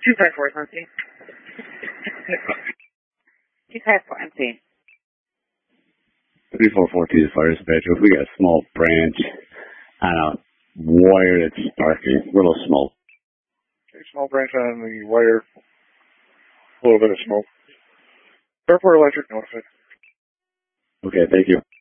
254 is empty. 254 empty. 3442 fire dispatcher. We got a small branch on a wire that's sparking. Little smoke. Okay, small branch on the wire. A little bit of smoke. Airport Electric notified. Okay, thank you.